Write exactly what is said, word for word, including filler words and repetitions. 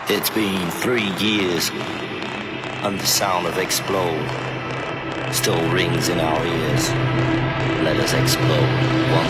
It's been three years, and the sound of explode still rings in our ears. Let us explode once